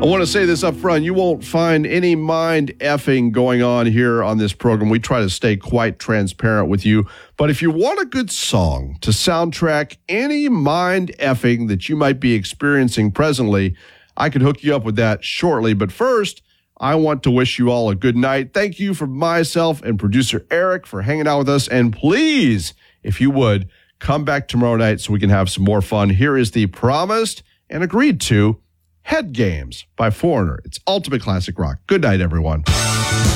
I want to say this up front. You won't find any mind effing going on here on this program. We try to stay quite transparent with you. But if you want a good song to soundtrack any mind effing that you might be experiencing presently, I could hook you up with that shortly. But first, I want to wish you all a good night. Thank you from myself and producer Eric for hanging out with us. And please, if you would, come back tomorrow night so we can have some more fun. Here is the promised and agreed to Head Games by Foreigner. It's ultimate classic rock. Good night, everyone.